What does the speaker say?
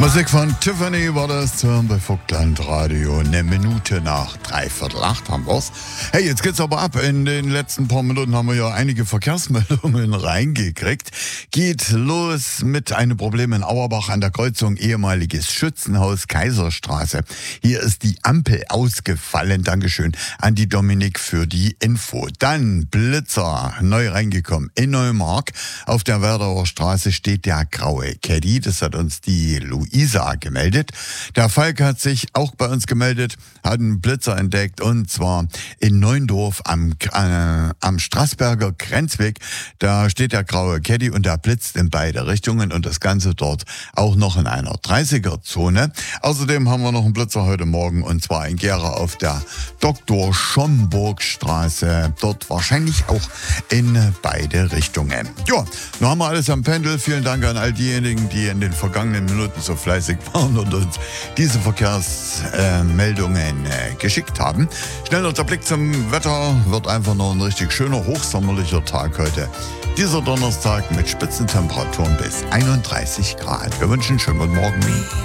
Musik von Tiffany war das zu hören bei Vogtland Radio. Eine Minute nach 7:45 haben wir's. Hey, jetzt geht's aber ab. In den letzten paar Minuten haben wir ja einige Verkehrsmeldungen reingekriegt. Geht los mit einem Problem in Auerbach an der Kreuzung ehemaliges Schützenhaus Kaiserstraße. Hier ist die Ampel ausgefallen. Dankeschön an die Dominik für die Info. Dann Blitzer, neu reingekommen in Neumark. Auf der Werdauer Straße steht der graue Caddy. Das hat uns die Luisa gemeldet. Der Falk hat sich auch bei uns gemeldet, hat einen Blitzer entdeckt und zwar in Neundorf am Straßberger Grenzweg. Da steht der graue Caddy und der blitzt in beide Richtungen und das Ganze dort auch noch in einer 30er-Zone. Außerdem haben wir noch einen Blitzer heute Morgen und zwar in Gera auf der Dr. Schomburg-Straße. Dort wahrscheinlich auch in beide Richtungen. Ja, nun haben wir alles am Pendel. Vielen Dank an all diejenigen, die in den vergangenen Minuten so fleißig waren und uns diese Verkehrsmeldungen geschickt haben. Schnell noch der Blick zum Wetter. Wird einfach noch ein richtig schöner, hochsommerlicher Tag heute. Dieser Donnerstag mit Spitzentemperaturen bis 31 Grad. Wir wünschen einen schönen guten Morgen.